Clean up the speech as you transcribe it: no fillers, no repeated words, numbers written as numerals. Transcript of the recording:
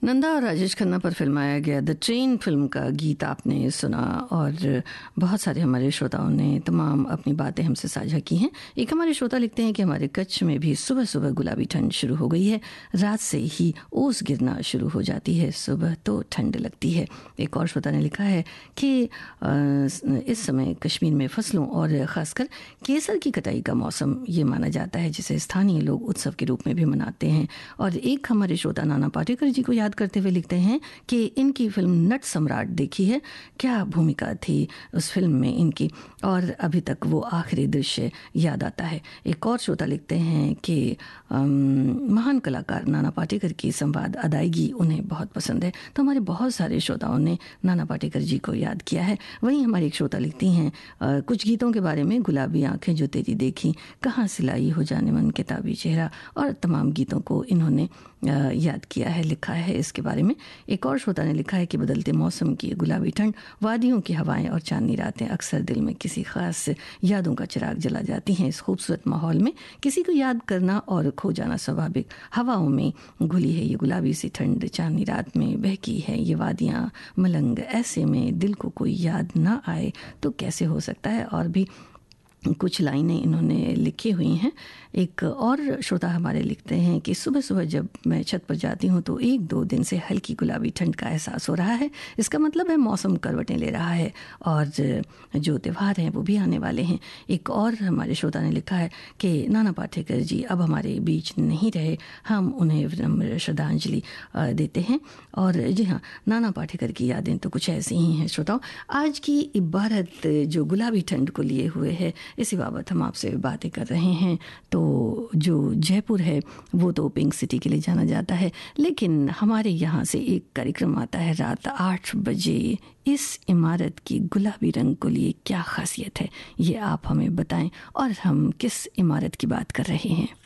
नंदा और राजेश खन्ना पर फिल्माया गया द ट्रेन फिल्म का गीत आपने सुना और बहुत सारे हमारे श्रोताओं ने तमाम अपनी बातें हमसे साझा की हैं। एक हमारे श्रोता लिखते हैं कि हमारे कच्छ में भी सुबह सुबह गुलाबी ठंड शुरू हो गई है, रात से ही ओस गिरना शुरू हो जाती है, सुबह तो ठंड लगती है। एक और श्रोता ने लिखा है कि इस समय कश्मीर में फसलों और ख़ासकर केसर की कटाई का मौसम ये माना जाता है, जिसे स्थानीय लोग उत्सव के रूप में भी मनाते हैं। और एक हमारे श्रोता नाना पाटेकर जी को याद करते हुए लिखते हैं कि इनकी फिल्म नट सम्राट देखी है, क्या भूमिका थी उस फिल्म में इनकी, और अभी तक वो आखिरी दृश्य याद आता है। एक और श्रोता लिखते हैं कि महान कलाकार नाना पाटेकर की संवाद अदायगी उन्हें बहुत पसंद है। तो हमारे बहुत सारे श्रोताओं ने नाना पाटेकर जी को याद किया है। वहीं हमारी एक श्रोता लिखती हैं कुछ गीतों के बारे में, गुलाबी आंखें जो तेरी देखी, कहाँ सिलाई हो जाने मन, किताबी चेहरा, और तमाम गीतों को इन्होंने याद किया है, लिखा है इसके बारे में। एक और श्रोता ने लिखा है कि बदलते मौसम की गुलाबी ठंड, वादियों की हवाएं और चांदनी रातें अक्सर दिल में किसी खास यादों का चिराग जला जाती हैं। इस खूबसूरत माहौल में किसी को याद करना और खो जाना स्वाभाविक, हवाओं में घुली है ये गुलाबी सी ठंड, चांदनी रात में बहकी है ये वादियाँ मलंग, ऐसे में दिल को कोई याद ना आए तो कैसे हो सकता है। और भी कुछ लाइनें इन्होंने लिखी हुई हैं। एक और श्रोता हमारे लिखते हैं कि सुबह सुबह जब मैं छत पर जाती हूँ तो 1-2 दिन से हल्की गुलाबी ठंड का एहसास हो रहा है। इसका मतलब है मौसम करवटें ले रहा है और जो त्यौहार हैं वो भी आने वाले हैं। एक और हमारे श्रोता ने लिखा है कि नाना पाटेकर जी अब हमारे बीच नहीं रहे, हम उन्हें विनम्र श्रद्धांजलि देते हैं। और जी हाँ, नाना पाटेकर की यादें तो कुछ ऐसी ही हैं। श्रोताओं, आज की इबारत जो गुलाबी ठंड को लिए हुए है, इसी बाबत हम आपसे बातें कर रहे हैं। तो जो जयपुर है वो तो पिंक सिटी के लिए जाना जाता है, लेकिन हमारे यहाँ से एक कार्यक्रम आता है रात 8 बजे। इस इमारत की गुलाबी रंग को लिए क्या खासियत है, ये आप हमें बताएं और हम किस इमारत की बात कर रहे हैं।